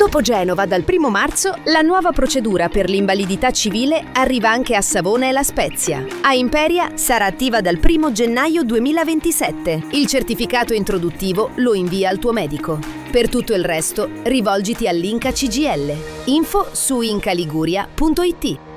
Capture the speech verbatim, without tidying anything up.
Dopo Genova, dal primo marzo, la nuova procedura per l'invalidità civile arriva anche a Savona e La Spezia. A Imperia sarà attiva dal primo gennaio duemilaventisette. Il certificato introduttivo lo invia al tuo medico. Per tutto il resto, rivolgiti all'Inca C G I L. Info su incaliguria punto it.